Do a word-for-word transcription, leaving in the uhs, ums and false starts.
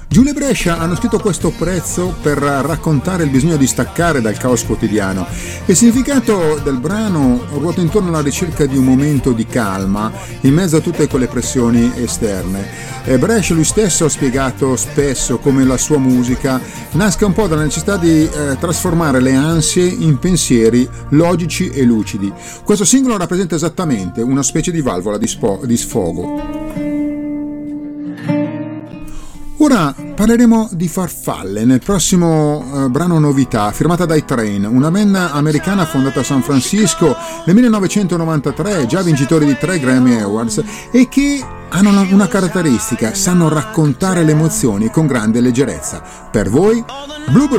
Giulia e Brescia hanno scritto questo pezzo per raccontare il bisogno di staccare dal caos quotidiano. Il significato del brano ruota intorno alla ricerca di un momento di calma in mezzo a tutte quelle pressioni esterne. E Brescia lui stesso ha spiegato spesso come la sua musica nasca un po' dalla necessità di eh, trasformare le ansie in pensieri logici e lucidi. Questo singolo rappresenta esattamente una specie di valvola di, spo- di sfogo. Ora parleremo di Farfalle nel prossimo eh, brano novità, firmata dai Train, una band americana fondata a San Francisco nel millenovecentonovantatré, già vincitori di tre Grammy Awards, e che hanno una, una caratteristica: sanno raccontare le emozioni con grande leggerezza. Per voi, Bluebird